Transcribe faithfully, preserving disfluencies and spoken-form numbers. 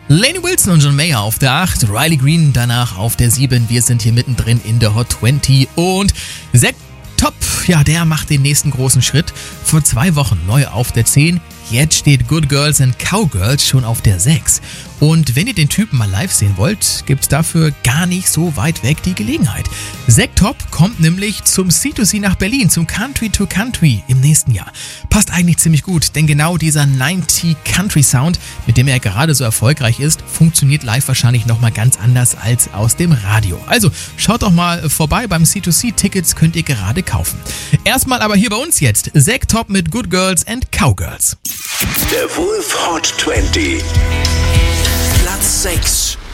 Lainey Wilson und John Mayer auf der acht, Riley Green danach auf der sieben. Wir sind hier mittendrin in der Hot zwanzig und Zack Top, ja, der macht den nächsten großen Schritt. Vor zwei Wochen neu auf der zehn. Jetzt steht Good Girls and Cowgirls schon auf der sechs. Und wenn ihr den Typen mal live sehen wollt, gibt's dafür gar nicht so weit weg die Gelegenheit. Zack Top kommt nämlich zum C zwei C nach Berlin, zum Country to Country im nächsten Jahr. Passt eigentlich ziemlich gut, denn genau dieser neunzig Country Sound, mit dem er gerade so erfolgreich ist, funktioniert live wahrscheinlich nochmal ganz anders als aus dem Radio. Also schaut doch mal vorbei beim C zwei C, Tickets könnt ihr gerade kaufen. Erstmal aber hier bei uns jetzt Zack Top mit Good Girls and Cowgirls. Der Wolf Hot zwanzig. Platz sechs.